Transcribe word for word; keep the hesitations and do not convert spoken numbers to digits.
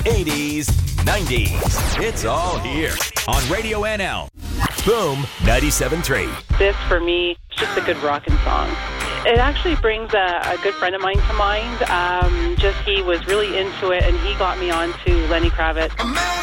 eighties, nineties. It's all here on Radio N L. Boom ninety-seven point three. This, for me, is just a good rockin' song. It actually brings a, a good friend of mine to mind. Um, just he was really into it, and he got me on to Lenny Kravitz.